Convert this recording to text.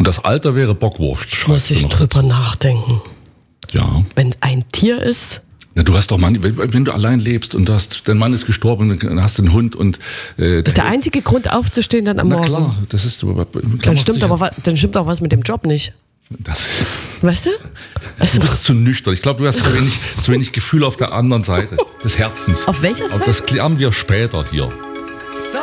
Und das Alter wäre Bockwurst. Muss ich drüber nachdenken. Ja. Wenn ein Tier ist. Na, du hast doch Mann, wenn du allein lebst und dein Mann ist gestorben, dann hast du einen Hund und Das ist der einzige Grund aufzustehen dann am Morgen. Na klar, das ist Dann stimmt auch was mit dem Job nicht. Weißt du? Also, du bist zu nüchtern. Ich glaube, du hast zu wenig Gefühl auf der anderen Seite des Herzens. Auf welcher Seite? Aber das klären wir später hier.